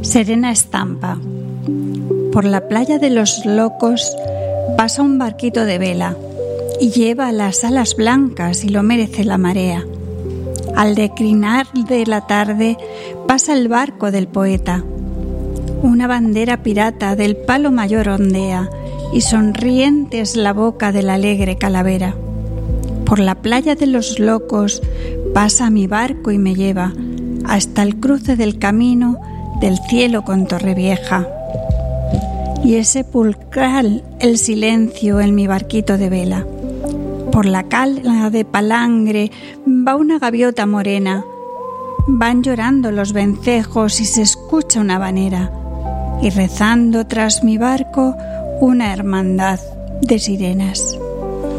Serena estampa. Por la playa de los locos pasa un barquito de vela y lleva las alas blancas y lo merece la marea. Al declinar de la tarde pasa el barco del poeta. Una bandera pirata del palo mayor ondea y sonriente es la boca de la alegre calavera. Por la playa de los locos pasa mi barco y me lleva hasta el cruce del camino del cielo con Torrevieja. Y es sepulcral el silencio en mi barquito de vela. Por la cala de palangre va una gaviota morena. Van llorando los vencejos y se escucha una habanera. Y rezando tras mi barco una hermandad de sirenas.